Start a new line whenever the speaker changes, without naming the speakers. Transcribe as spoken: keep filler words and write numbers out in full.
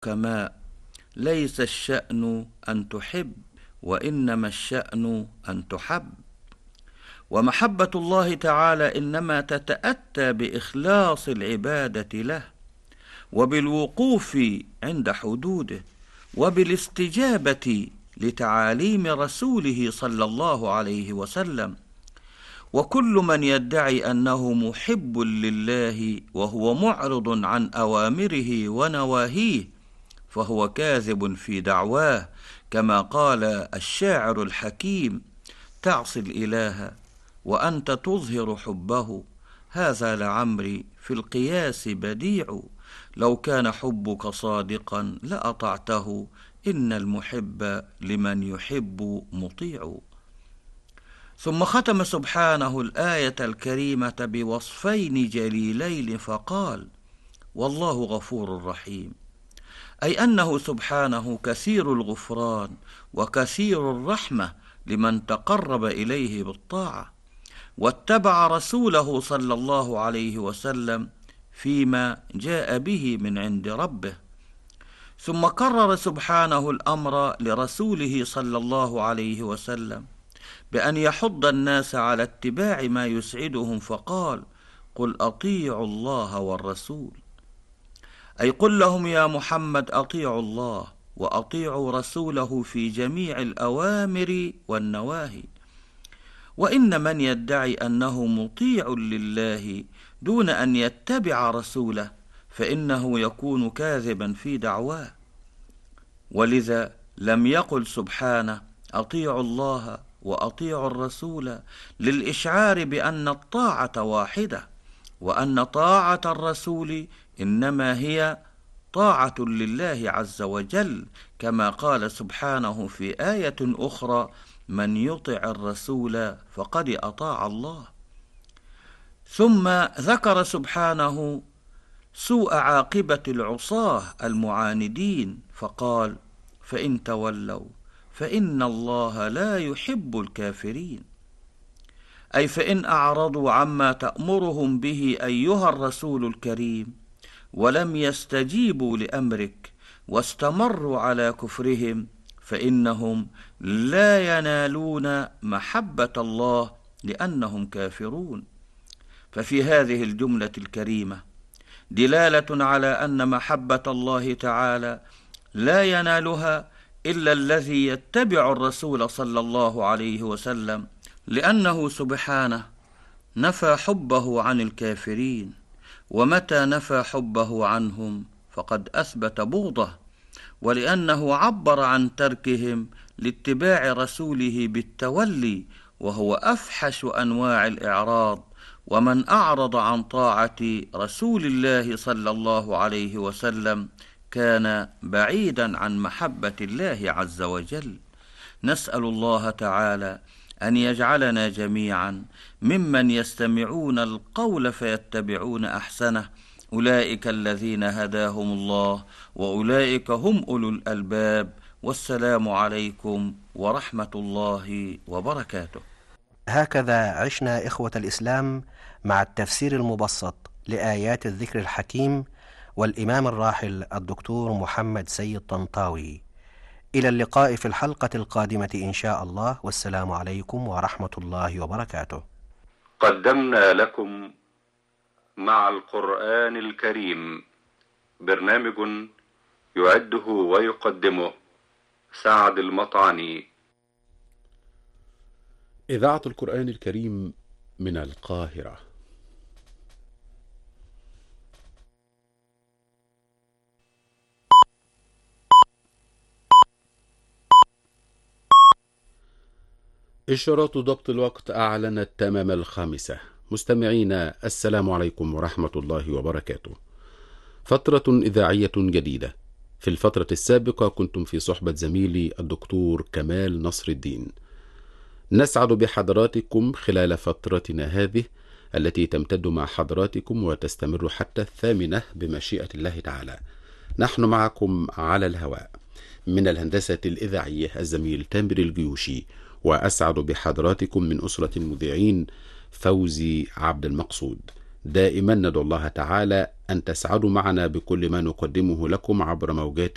الحكماء: ليس الشأن أن تحب، وإنما الشأن أن تحب. ومحبة الله تعالى إنما تتأتى بإخلاص العبادة له، وبالوقوف عند حدوده، وبالاستجابة لتعاليم رسوله صلى الله عليه وسلم. وكل من يدعي أنه محب لله وهو معرض عن أوامره ونواهيه فهو كاذب في دعواه، كما قال الشاعر الحكيم: تعصي الإله وأنت تظهر حبه، هذا لعمري في القياس بديع، لو كان حبك صادقا لأطعته، إن المحب لمن يحب مطيع. ثم ختم سبحانه الآية الكريمة بوصفين جليلين فقال: والله غفور رحيم، أي أنه سبحانه كثير الغفران وكثير الرحمة لمن تقرب إليه بالطاعة واتبع رسوله صلى الله عليه وسلم فيما جاء به من عند ربه. ثم كرر سبحانه الأمر لرسوله صلى الله عليه وسلم بأن يحض الناس على اتباع ما يسعدهم، فقال: قل أطيعوا الله والرسول، أي قل لهم يا محمد أطيعوا الله وأطيعوا رسوله في جميع الأوامر والنواهي. وإن من يدعي أنه مطيع لله دون أن يتبع رسوله فإنه يكون كاذبا في دعواه. ولذا لم يقل سبحانه: أطيعوا الله وأطيعوا الرسول، للإشعار بأن الطاعة واحدة، وأن طاعة الرسول إنما هي طاعة لله عز وجل، كما قال سبحانه في آية أخرى: من يطع الرسول فقد أطاع الله. ثم ذكر سبحانه سوء عاقبة العصاة المعاندين فقال: فإن تولوا فإن الله لا يحب الكافرين، أي فإن أعرضوا عما تأمرهم به أيها الرسول الكريم ولم يستجيبوا لأمرك واستمروا على كفرهم فإنهم لا ينالون محبة الله لأنهم كافرون. ففي هذه الجملة الكريمة دلالة على أن محبة الله تعالى لا ينالها إلا الذي يتبع الرسول صلى الله عليه وسلم، لأنه سبحانه نفى حبه عن الكافرين، ومتى نفى حبه عنهم فقد أثبت بغضه، ولأنه عبر عن تركهم لاتباع رسوله بالتولي، وهو أفحش أنواع الإعراض. ومن أعرض عن طاعة رسول الله صلى الله عليه وسلم كان بعيدا عن محبة الله عز وجل. نسأل الله تعالى أن يجعلنا جميعا ممن يستمعون القول فيتبعون أحسنه، أولئك الذين هداهم الله وأولئك هم أولو الألباب. والسلام عليكم ورحمة الله وبركاته.
هكذا عشنا إخوة الإسلام مع التفسير المبسط لآيات الذكر الحكيم والإمام الراحل الدكتور محمد سيد طنطاوي. إلى اللقاء في الحلقة القادمة إن شاء الله، والسلام عليكم ورحمة الله وبركاته.
قدمنا لكم مع القرآن الكريم برنامج يعده ويقدمه سعد المطعني.
إذاعة القرآن الكريم من القاهرة. إشارات ضبط الوقت أعلنت تمام الخامسة. مستمعينا السلام عليكم ورحمة الله وبركاته. فترة إذاعية جديدة. في الفترة السابقة كنتم في صحبة زميلي الدكتور كمال نصر الدين. نسعد بحضراتكم خلال فترتنا هذه التي تمتد مع حضراتكم وتستمر حتى الثامنة بمشيئة الله تعالى. نحن معكم على الهواء من الهندسة الإذاعية الزميل تامر الجيوشي، وأسعد بحضراتكم من أسرة المذيعين فوزي عبد المقصود. دائما ندعو الله تعالى أن تسعدوا معنا بكل ما نقدمه لكم عبر موجات